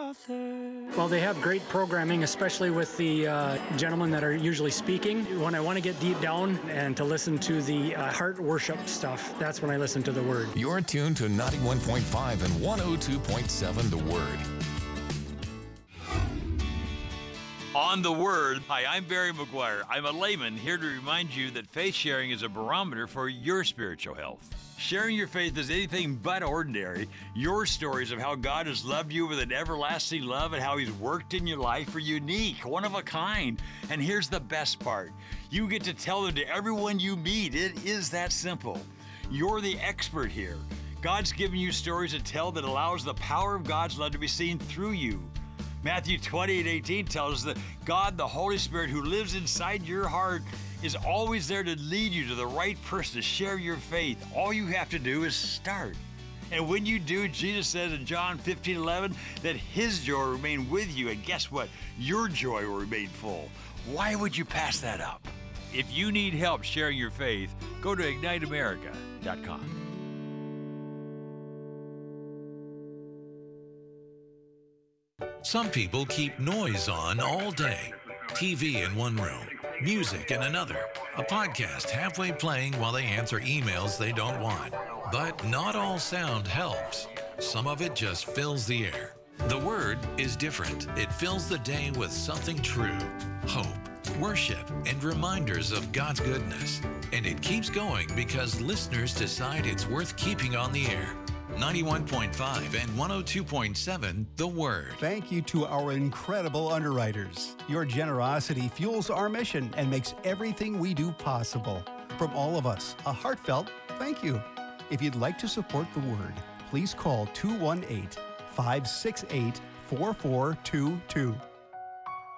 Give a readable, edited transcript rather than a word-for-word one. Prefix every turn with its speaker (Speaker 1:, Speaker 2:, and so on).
Speaker 1: author.
Speaker 2: Well, they have great programming, especially with the gentlemen that are usually speaking. When I want to get deep down and to listen to the heart worship stuff, that's when I listen to The Word.
Speaker 3: You're tuned to 91.5 and 102.7 The Word.
Speaker 4: On The Word, hi, I'm Barry McGuire. I'm a layman here to remind you that faith sharing is a barometer for your spiritual health. Sharing your faith is anything but ordinary. Your stories of how God has loved you with an everlasting love and how He's worked in your life are unique, one of a kind. And here's the best part. You get to tell them to everyone you meet. It is that simple. You're the expert here. God's given you stories to tell that allows the power of God's love to be seen through you. Matthew 28:18 tells us that God, the Holy Spirit who lives inside your heart, is always there to lead you to the right person to share your faith. All you have to do is start. And when you do, Jesus says in John 15:11 that His joy will remain with you. And guess what? Your joy will remain full. Why would you pass that up? If you need help sharing your faith, go to IgniteAmerica.com.
Speaker 5: Some people keep noise on all day. TV in one room, music in another, a podcast halfway playing while they answer emails they don't want. But not all sound helps. Some of it just fills the air. The Word is different. It fills the day with something true, hope, worship, and reminders of God's goodness. And it keeps going because listeners decide it's worth keeping on the air. 91.5 and 102.7 The Word.
Speaker 6: Thank you to our incredible underwriters. Your generosity fuels our mission and makes everything we do possible. From all of us, a heartfelt thank you. If you'd like to support The Word, please call 218-568-4422.